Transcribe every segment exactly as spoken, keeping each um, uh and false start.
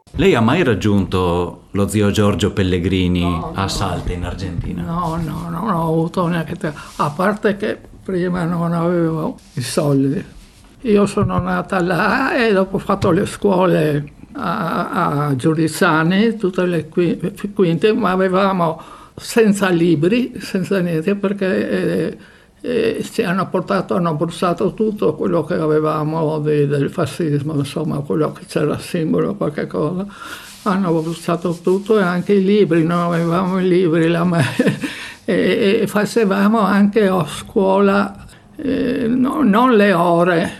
Lei ha mai raggiunto lo zio Giorgio Pellegrini No, a no. Salta in Argentina? No, no, non ho avuto neanche te. A parte che prima non avevo i soldi. Io sono nata là e dopo ho fatto le scuole a, a Giurizzani, tutte le qui- quinte, ma avevamo senza libri, senza niente, perché eh, eh, ci hanno portato, hanno brussato tutto quello che avevamo di- del fascismo, insomma, quello che c'era simbolo, qualche cosa. Hanno brussato tutto e anche i libri, non avevamo i libri, la me- e, e facevamo anche a scuola, eh, no- non le ore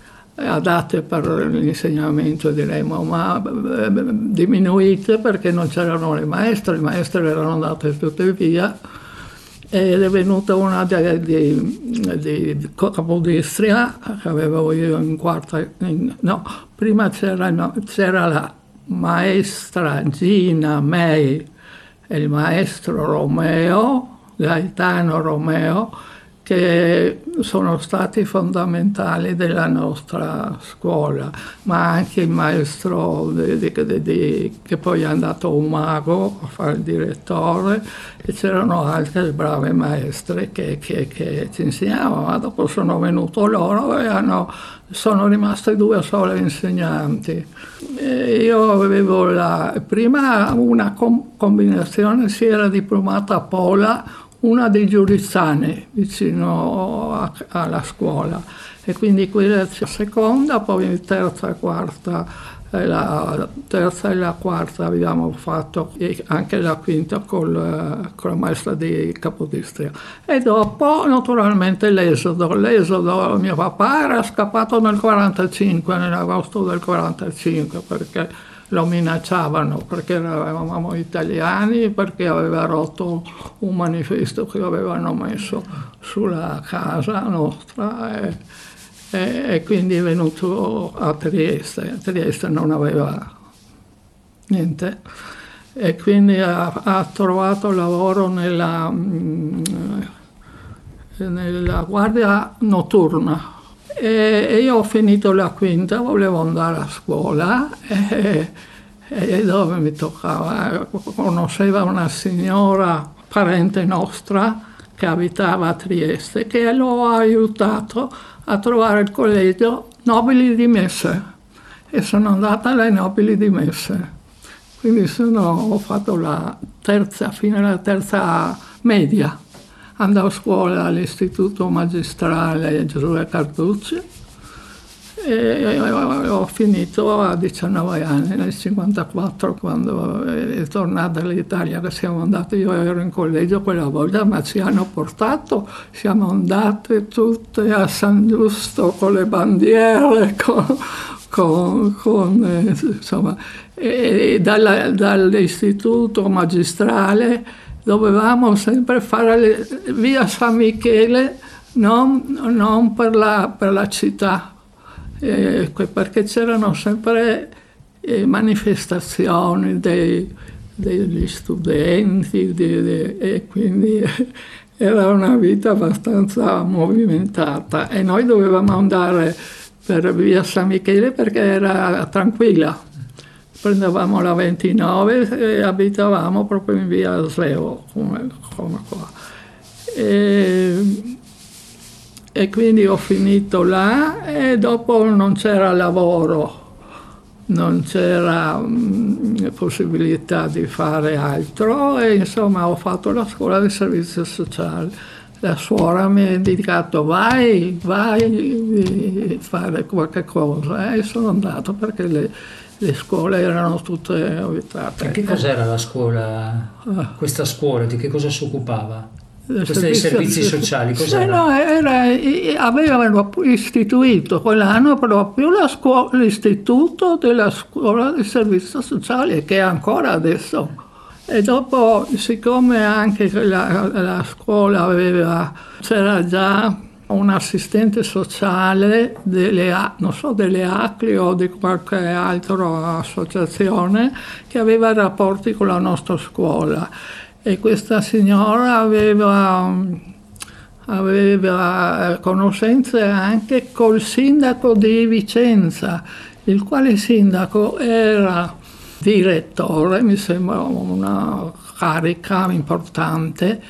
adatte per l'insegnamento, diremmo, ma eh, diminuite perché non c'erano le maestre, le maestre erano andate tutte via ed è venuta una di, di, di Capodistria che avevo io in quarta, in- no, prima c'era, no, c'era la maestra Gina May e il maestro Romeo, Gaetano Romeo, che sono stati fondamentali della nostra scuola, ma anche il maestro di, di, di, che poi è andato a Umago a fare il direttore, e c'erano altre brave maestre che, che, che ci insegnavano, ma dopo sono venuto loro e hanno, sono rimaste due sole insegnanti. E io avevo la, prima una com- combinazione, si era diplomata a Pola, una dei Giurizzani vicino a, alla scuola, e quindi quella c'è la seconda, poi terza e quarta, e la terza e la quarta abbiamo fatto, e anche la quinta col, con la maestra di Capodistria. E dopo naturalmente l'esodo, l'esodo mio papà era scappato nel quarantacinque, nell'agosto del quarantacinque, perché lo minacciavano perché eravamo italiani, perché aveva rotto un manifesto che avevano messo sulla casa nostra, e, e, e quindi è venuto a Trieste. A Trieste non aveva niente e quindi ha, ha trovato lavoro nella, mm, nella guardia notturna. E, e io ho finito la quinta, volevo andare a scuola e, e dove mi toccava? Conosceva una signora parente nostra che abitava a Trieste, che lo ha aiutato a trovare il collegio Nobili di Messe, e sono andata alle Nobili di Messe. Quindi sono, ho fatto la terza, fino alla terza media. Andavo a scuola all'Istituto Magistrale Giosuè Carducci e ho finito a diciannove anni, nel cinquantaquattro, quando è tornata all'Italia, che siamo andati, io ero in collegio quella volta, ma ci hanno portato, siamo andate tutte a San Giusto con le bandiere, con, con, con eh, insomma, e dalla, dall'istituto magistrale dovevamo sempre fare le, via San Michele, non, non per, la, per la città, eh, perché c'erano sempre eh, manifestazioni dei, degli studenti di, di, e quindi era una vita abbastanza movimentata e noi dovevamo andare per via San Michele perché era tranquilla. Prendevamo la ventinove e abitavamo proprio in via Sleo, come, come qua. E, e quindi ho finito là e dopo non c'era lavoro, non c'era mh, possibilità di fare altro e insomma ho fatto la scuola di servizio sociale. La suora mi ha indicato vai, vai a fare qualche cosa e sono andato perché le, le scuole erano tutte abitate. E che cos'era la scuola, questa scuola, di che cosa si occupava? Questa dei servizi sociali, cos'era? Sì, no, era, avevano istituito quell'anno proprio la scuola, l'istituto della scuola di servizio sociale, che è ancora adesso. E dopo, siccome anche la, la scuola aveva, c'era già un assistente sociale delle, non so, delle ACLI o di qualche altra associazione che aveva rapporti con la nostra scuola. E questa signora aveva, aveva conoscenze anche col sindaco di Vicenza, il quale sindaco era direttore, mi sembra una carica importante,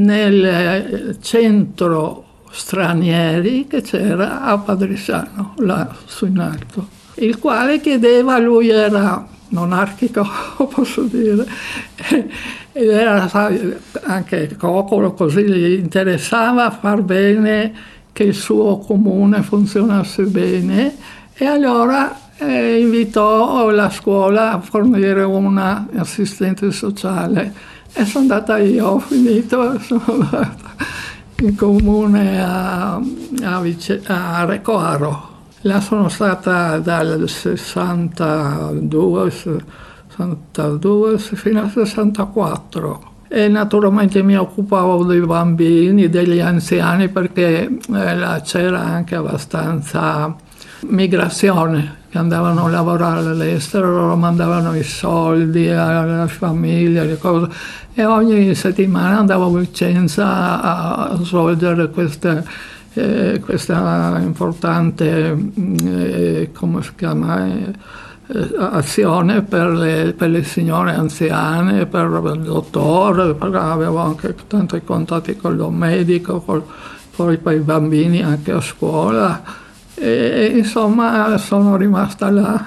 nel centro stranieri che c'era a Padrisciano, là su in alto, il quale chiedeva, lui era monarchico, posso dire, ed era anche cocolo, così gli interessava far bene, che il suo comune funzionasse bene, e allora eh, invitò la scuola a fornire una assistente sociale, e sono andata io, ho finito, sono andata in comune a, a, Vice, a Recoaro. Là sono stata dal sessantadue, sessantadue fino al sessantaquattro, e naturalmente mi occupavo dei bambini, degli anziani, perché eh, là c'era anche abbastanza migrazione, che andavano a lavorare all'estero, loro mandavano i soldi alla famiglia, le cose, e ogni settimana andavo a Vicenza a svolgere queste, eh, questa importante, eh, come si chiama, eh, azione per le, per le signore anziane, per il dottore, perché avevo anche tanti contatti con il medico, col, poi per i bambini anche a scuola. E, insomma sono rimasta là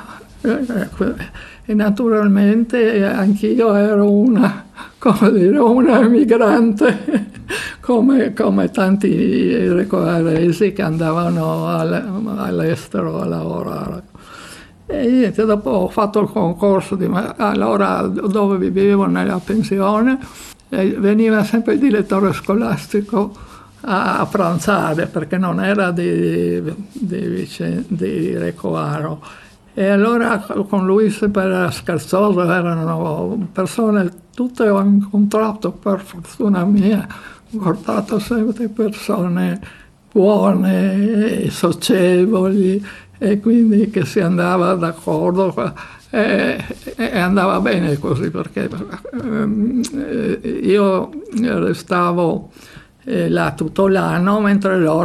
e naturalmente anch'io ero una, come dire, una emigrante come, come tanti recoaresi che andavano all'estero a lavorare. E niente, dopo ho fatto il concorso di, allora dove vivevo nella pensione, veniva sempre il direttore scolastico a pranzare, perché non era di, di, di Recoaro, e allora con lui sempre era scherzoso, erano persone, tutte ho incontrato, per fortuna mia, ho incontrato sempre persone buone, socievoli, e quindi che si andava d'accordo, e, e andava bene così, perché io restavo là tutto l'anno, mentre loro